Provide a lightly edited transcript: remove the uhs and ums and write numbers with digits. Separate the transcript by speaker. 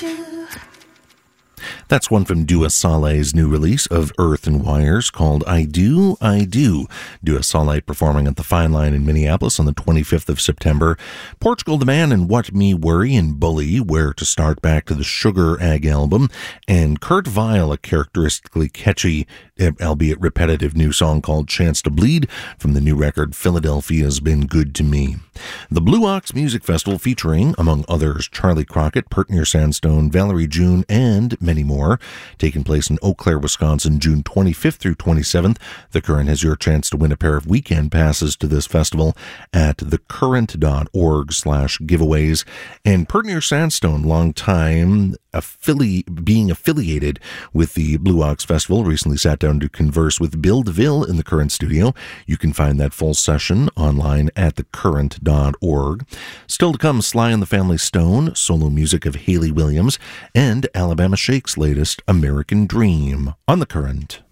Speaker 1: That's one from Dua Saleh's new release of Earth and Wires called I Do, I Do. Dua Saleh performing at the Fine Line in Minneapolis on the 25th of September. Portugal the Man and What Me Worry and Bully, Where to Start back to the Sugar Ag album. And Kurt Vile, a characteristically catchy, albeit repetitive new song called Chance to Bleed from the new record Philadelphia's Been Good to Me. The Blue Ox Music Festival featuring, among others, Charlie Crockett, Pertney Sandstone, Valerie June, and many more, taking place in Eau Claire, Wisconsin, June 25th through 27th. The Current has your chance to win a pair of weekend passes to this festival at thecurrent.org/giveaways. And Pertney Sandstone, long time being affiliated with the Blue Ox Festival, recently sat down to converse with Bill DeVille in the Current studio. You can find that full session online at thecurrent.org. Still to come, Sly and the Family Stone, solo music of Haley Williams, and Alabama Shake's latest American Dream on The Current.